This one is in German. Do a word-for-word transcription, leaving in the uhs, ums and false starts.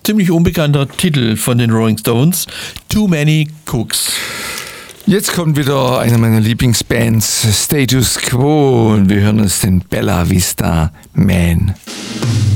ziemlich unbekannter Titel von den Rolling Stones, Too Many Cooks. Jetzt kommt wieder eine meiner Lieblingsbands, Status Quo, und wir hören uns den Bella Vista Man.